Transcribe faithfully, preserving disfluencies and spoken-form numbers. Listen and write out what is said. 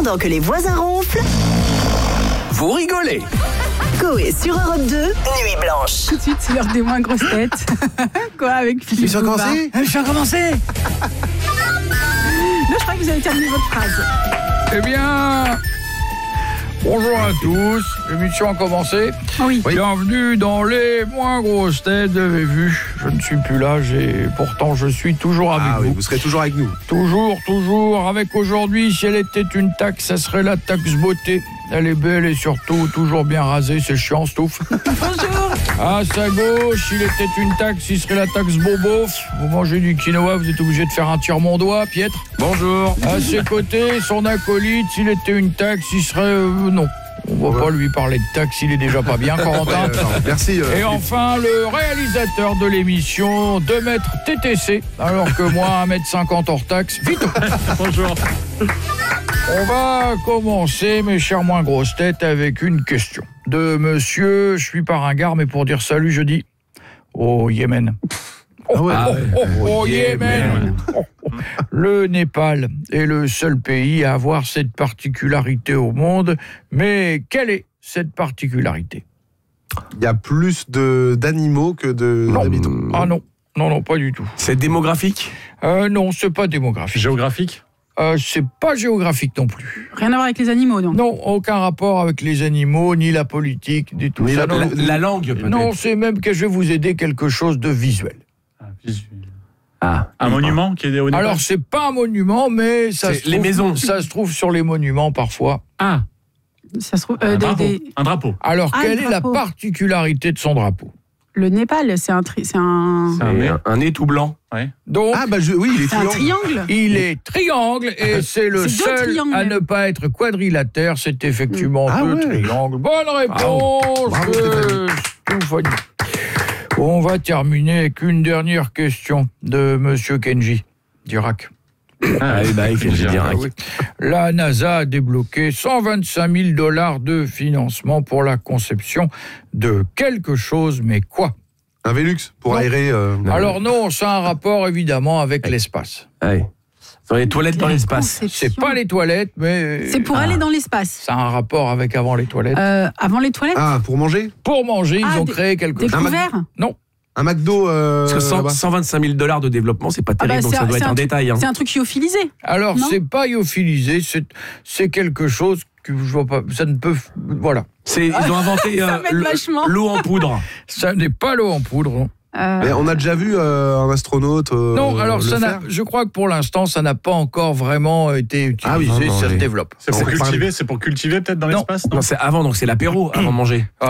Pendant que les voisins ronflent, vous rigolez. Coé sur Europe deux, Nuit Blanche. Tout de suite, c'est l'heure des moins grosses têtes. Quoi, avec Philippe Tu as Bouvard. commencé Je suis commencé. Non, je crois que vous avez terminé votre phrase. Eh bien, bonjour à tous, l'émission a commencé. Oui. Oui. Bienvenue dans les moins grosses têtes, vous avez vu, je ne suis plus là, j'ai... pourtant je suis toujours avec Ah vous. oui, vous serez toujours avec nous. Toujours, toujours, avec aujourd'hui, si elle était une taxe, ça serait la taxe beauté. Elle est belle et surtout toujours bien rasée, c'est chiant, Stouff. Bonjour. À sa gauche, il était une taxe, il serait la taxe bobof. Vous mangez du quinoa, vous êtes obligé de faire un tir mon doigt, Pietre. Bonjour. À ses côtés, son acolyte, s'il était une taxe, il serait... Euh, non, on va Ouais. pas lui parler de taxe, il est déjà pas bien, Corentin. Ouais, euh, merci. euh, Et enfin, le réalisateur de l'émission, deux mètres T T C, alors que moi, un mètre cinquante hors taxe. Vite. Bonjour. On va commencer, mes chers moins grosses têtes, avec une question. De monsieur, je suis pas ringard, mais pour dire salut, je dis au Yémen. Ah ouais. Oh, oh, oh, au Yémen. Oh, oh. Le Népal est le seul pays à avoir cette particularité au monde. Mais quelle est cette particularité ? Il y a plus de, d'animaux que de, Non. d'habitants. Ah non, non, non, pas du tout. C'est démographique. Euh, non, c'est pas démographique. Géographique. Euh, c'est pas géographique non plus. Rien à voir avec les animaux, donc. Non, aucun rapport avec les animaux, ni la politique, ni tout Mais ça. la- Non, La, non. la langue, peut-être. Non, c'est même que je vais vous aider quelque chose de visuel. Ah, visu- Ah. Un monument qui est au Népal. Alors, c'est pas un monument, mais ça C'est se les trouve, maisons. ça se trouve sur les monuments parfois. Ah, Ça se trouve. euh, un, des- drapeau. des- un drapeau. Alors, Ah, quelle le est la drapeau. particularité de son drapeau ? Le Népal, c'est un. Tri... C'est un. C'est un Et nez. un, un nez tout blanc. Donc, Ah bah je, oui, il est C'est un triangle. triangle. il est triangle et c'est le C'est deux seul triangles, à même. ne pas être quadrilatère. C'est effectivement Ah deux ouais. triangles. Bonne réponse Bravo, de Stéphanie. On va terminer avec une dernière question de Monsieur Kenji d'Irak. Ah, oui, bah, il fait Kenji, bien. Ah oui. La NASA a débloqué cent vingt-cinq mille dollars de financement pour la conception de quelque chose, mais quoi ? Un Vélux pour Non. aérer. euh, Alors non, ça a un rapport évidemment avec l'espace. Ouais. Dans les toilettes dans l'espace. C'est pas les toilettes, mais C'est pour Ah. aller dans l'espace. ça a un rapport avec avant les toilettes. Euh, avant les toilettes. Ah, pour manger Pour manger, ils Ah, ont des- créé quelque Des chose. couverts. Non, Un McDo. Euh, Parce que cent- là-bas. cent vingt-cinq mille dollars de développement, c'est pas Ah bah, terrible, donc c'est ça un- doit c'est être un en truc- détail. Hein. C'est un truc lyophilisé. alors Non. c'est pas lyophilisé, c'est c'est quelque chose que je vois pas. Ça ne peut, voilà, C'est, ils ont inventé Ça euh, m'aide vachement. l'eau en poudre. ça n'est pas l'eau en poudre. Euh, Mais on a déjà vu euh, un astronaute. euh, Non, alors le ça n'a, faire. je crois que pour l'instant, ça n'a pas encore vraiment été utilisé. Ah oui, non, non, ça se mais- développe. C'est pour On va cultiver, parler. c'est pour cultiver peut-être dans Non. l'espace, non Non, c'est avant, donc c'est l'apéro avant de manger.